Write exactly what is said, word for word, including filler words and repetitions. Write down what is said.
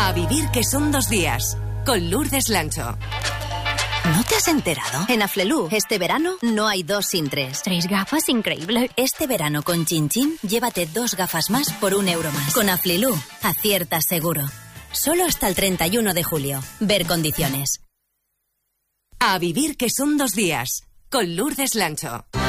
A vivir que son dos días, con Lourdes Lancho. ¿No te has enterado? En Aflelu, este verano, no hay dos sin tres. Tres gafas, increíble. Este verano con Chin Chin, llévate dos gafas más por un euro más. Con Aflelu, aciertas seguro. Solo hasta el treinta y uno de julio. Ver condiciones. A vivir que son dos días, con Lourdes Lancho.